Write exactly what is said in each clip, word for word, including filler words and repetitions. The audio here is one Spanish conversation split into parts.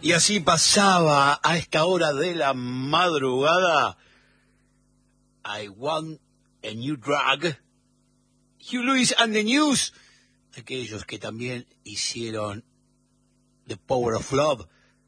Y así pasaba a esta hora de la madrugada I Want a New Drug, Hugh Lewis and the News, aquellos que también hicieron The Power of Love,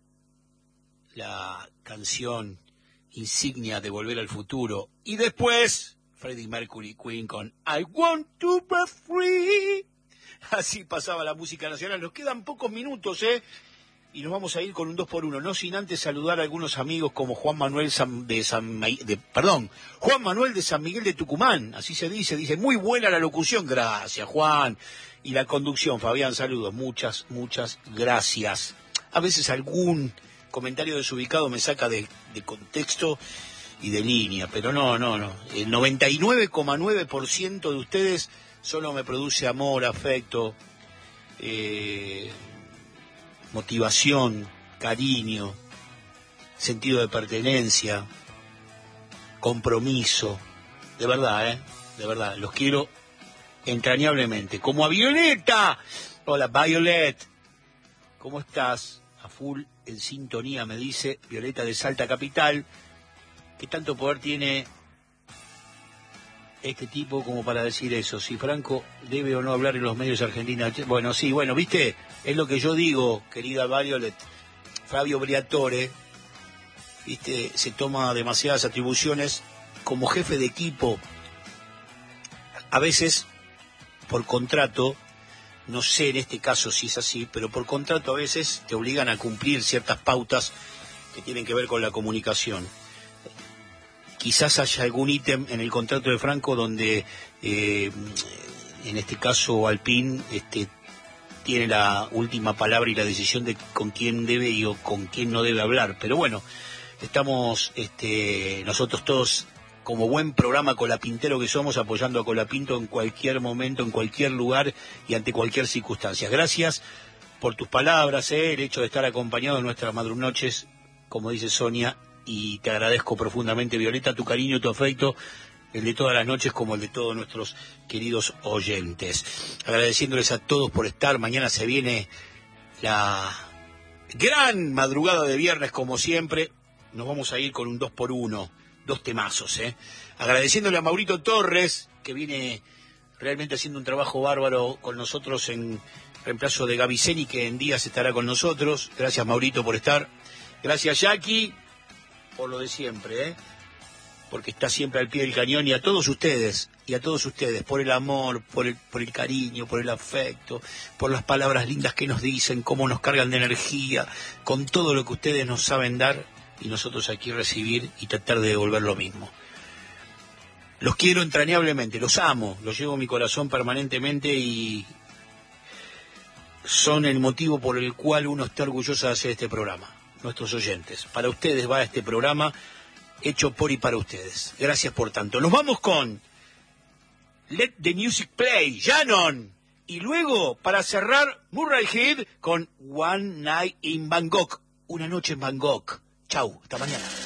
la canción insignia de Volver al Futuro, y después Freddie Mercury Queen con I Want to Be Free. Así pasaba la música nacional. Nos quedan pocos minutos, ¿eh? Y nos vamos a ir con un dos por uno, no sin antes saludar a algunos amigos como Juan Manuel San, de San de, perdón, Juan Manuel de San Miguel de Tucumán, así se dice, dice, muy buena la locución, gracias Juan, y la conducción, Fabián, saludos, muchas, muchas gracias. A veces algún comentario desubicado me saca de, de contexto y de línea, pero no, no, no, el noventa y nueve coma nueve por ciento de ustedes solo me produce amor, afecto, eh... motivación, cariño, sentido de pertenencia, compromiso, de verdad, ¿eh? De verdad, los quiero entrañablemente. Como a Violeta. Hola, Violet. ¿Cómo estás? A full en sintonía, me dice Violeta de Salta Capital. ¿Qué tanto poder tiene este tipo como para decir eso? Si Franco debe o no hablar en los medios argentinos. Bueno, sí, bueno, ¿viste? Es lo que yo digo, querida Violet. Fabio Briatore, ¿viste? Se toma demasiadas atribuciones como jefe de equipo. A veces, por contrato, no sé en este caso si es así, pero por contrato a veces te obligan a cumplir ciertas pautas que tienen que ver con la comunicación. Quizás haya algún ítem en el contrato de Franco donde, eh, en este caso, Alpine este, tiene la última palabra y la decisión de con quién debe y o con quién no debe hablar. Pero bueno, estamos este, nosotros todos, como buen programa colapintero que somos, apoyando a Colapinto en cualquier momento, en cualquier lugar y ante cualquier circunstancia. Gracias por tus palabras, eh, el hecho de estar acompañado en nuestras madrunoches, como dice Sonia, y te agradezco profundamente, Violeta, tu cariño, tu afecto, el de todas las noches como el de todos nuestros queridos oyentes. Agradeciéndoles a todos por estar. Mañana se viene la gran madrugada de viernes, como siempre. Nos vamos a ir con un dos por uno, dos temazos, ¿eh? Agradeciéndole a Maurito Torres, que viene realmente haciendo un trabajo bárbaro con nosotros en reemplazo de Gaviceni, que en días estará con nosotros. Gracias, Maurito, por estar. Gracias, Jackie, por lo de siempre, ¿eh? Porque está siempre al pie del cañón, y a todos ustedes, y a todos ustedes, por el amor, por el, por el cariño, por el afecto, por las palabras lindas que nos dicen, cómo nos cargan de energía, con todo lo que ustedes nos saben dar, y nosotros aquí recibir y tratar de devolver lo mismo. Los quiero entrañablemente, los amo, los llevo en mi corazón permanentemente, y son el motivo por el cual uno está orgulloso de hacer este programa. Nuestros oyentes, para ustedes va este programa, hecho por y para ustedes. Gracias por tanto. Nos vamos con Let the Music Play, Shannon, y luego, para cerrar, Murray Head con One Night in Bangkok, una noche en Bangkok. Chau, hasta mañana.